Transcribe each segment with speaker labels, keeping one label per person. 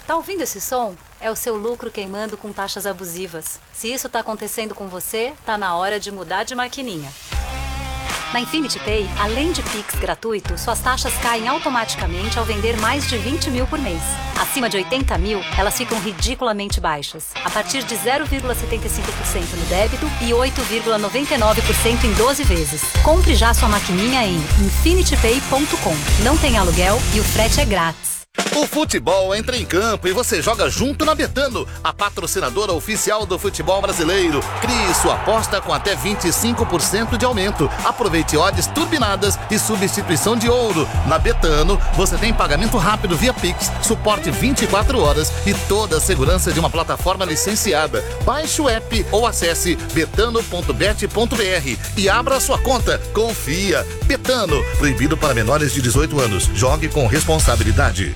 Speaker 1: Tá ouvindo esse som? É o seu lucro queimando com taxas abusivas. Se isso tá acontecendo com você, tá na hora de mudar de maquininha. Na Infinity Pay, além de Pix gratuito, suas taxas caem automaticamente ao vender mais de 20 mil por mês. Acima de 80 mil, elas ficam ridiculamente baixas, a partir de 0,75% no débito e 8,99% em 12 vezes. Compre já sua maquininha em infinitypay.com. Não tem aluguel e o frete é grátis.
Speaker 2: O futebol entra em campo e você joga junto na Betano, a patrocinadora oficial do futebol brasileiro. Crie sua aposta com até 25% de aumento. Aproveite odds turbinadas e substituição de ouro. Na Betano, você tem pagamento rápido via Pix, suporte 24 horas e toda a segurança de uma plataforma licenciada. Baixe o app ou acesse betano.bet.br e abra a sua conta. Confia. Betano, proibido para menores de 18 anos. Jogue com responsabilidade.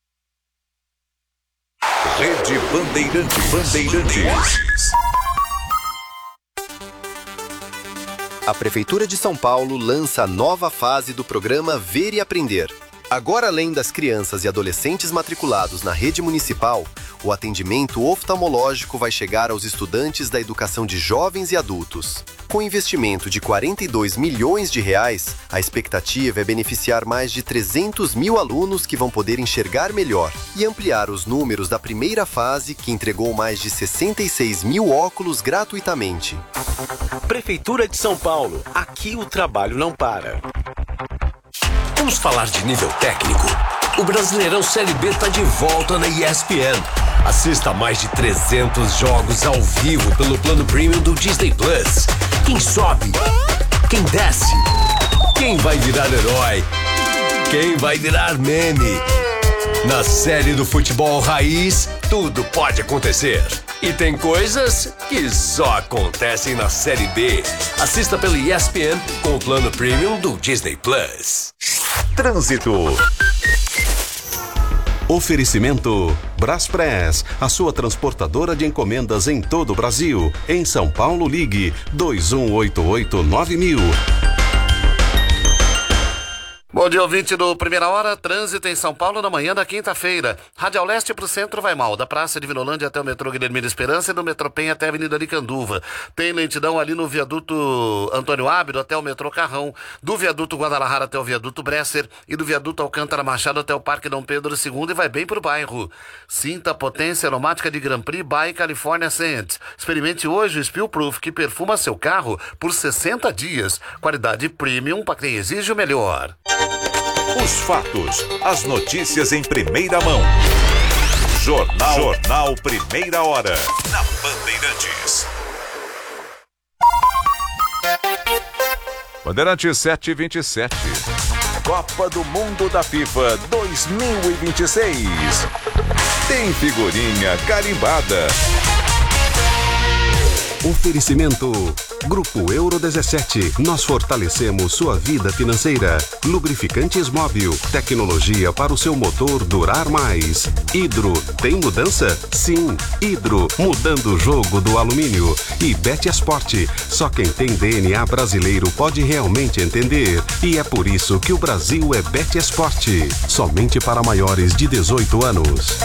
Speaker 3: Rede Bandeirantes.
Speaker 4: A Prefeitura de São Paulo lança a nova fase do programa Ver e Aprender. Agora, além das crianças e adolescentes matriculados na rede municipal, o atendimento oftalmológico vai chegar aos estudantes da educação de jovens e adultos. Com investimento de R$42 milhões, a expectativa é beneficiar mais de 300 mil alunos que vão poder enxergar melhor e ampliar os números da primeira fase, que entregou mais de 66 mil óculos gratuitamente.
Speaker 5: Prefeitura de São Paulo. Aqui o trabalho não para.
Speaker 3: Vamos falar de nível técnico? O Brasileirão Série B está de volta na ESPN. Assista a mais de 300 jogos ao vivo pelo plano premium do Disney Plus. Quem sobe? Quem desce? Quem vai virar herói? Quem vai virar meme? Na série do futebol raiz, tudo pode acontecer. E tem coisas que só acontecem na Série B. Assista pelo ESPN com o plano premium do Disney Plus.
Speaker 6: Trânsito. Oferecimento Braspress, a sua transportadora de encomendas em todo o Brasil. Em São Paulo, ligue 2188-9000.
Speaker 2: Bom dia, ouvinte do Primeira Hora. Trânsito em São Paulo na manhã da quinta-feira. Radial Leste para o centro vai mal. Da Praça de Vinolândia até o metrô Guilhermina Esperança e do metrô Penha até a Avenida Aricanduva. Tem lentidão ali no viaduto Antônio Ábido até o metrô Carrão. Do viaduto Guadalajara até o viaduto Bresser. E do viaduto Alcântara Machado até o Parque Dom Pedro II. E vai bem para o bairro. Sinta a potência aromática de Grand Prix by California Scents. Experimente hoje o Spill Proof, que perfuma seu carro por 60 dias. Qualidade premium para quem exige o melhor.
Speaker 7: Os fatos, as notícias em primeira mão. Jornal Primeira Hora, na Bandeirantes.
Speaker 8: Bandeirantes 7h27.
Speaker 7: Copa do Mundo da FIFA 2026. Tem figurinha carimbada.
Speaker 6: Oferecimento Grupo Euro 17. Nós fortalecemos sua vida financeira. Lubrificantes Móbil. Tecnologia para o seu motor durar mais. Hidro. Tem mudança? Sim. Hidro. Mudando o jogo do alumínio. E Betesporte. Só quem tem DNA brasileiro pode realmente entender. E é por isso que o Brasil é Betesporte. Somente para maiores de 18 anos.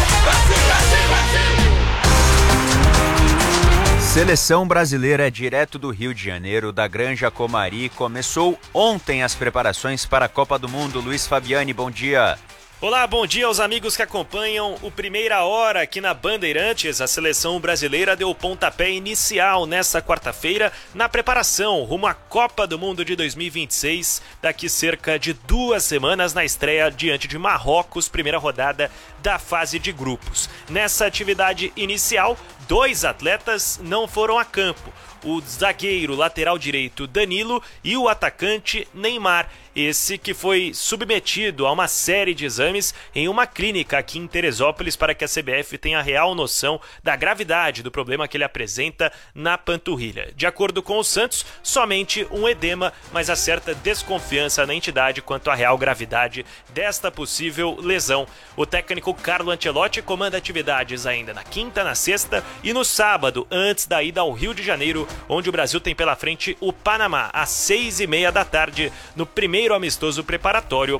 Speaker 9: Seleção brasileira direto do Rio de Janeiro, da Granja Comari, começou ontem as preparações para a Copa do Mundo. Luiz Fabiani, bom dia.
Speaker 10: Olá, bom dia aos amigos que acompanham o Primeira Hora aqui na Bandeirantes. A seleção brasileira deu o pontapé inicial nesta quarta-feira na preparação rumo à Copa do Mundo de 2026, daqui cerca de 2 semanas na estreia diante de Marrocos, primeira rodada da fase de grupos. Nessa atividade inicial, 2 atletas não foram a campo. O zagueiro lateral direito Danilo e o atacante Neymar. Esse que foi submetido a uma série de exames em uma clínica aqui em Teresópolis para que a CBF tenha real noção da gravidade do problema que ele apresenta na panturrilha. De acordo com o Santos, somente um edema, mas há certa desconfiança na entidade quanto à real gravidade desta possível lesão. O técnico Carlo Ancelotti comanda atividades ainda na quinta, na sexta e no sábado, antes da ida ao Rio de Janeiro, onde o Brasil tem pela frente o Panamá, às 6h30 da tarde, no primeiro amistoso preparatório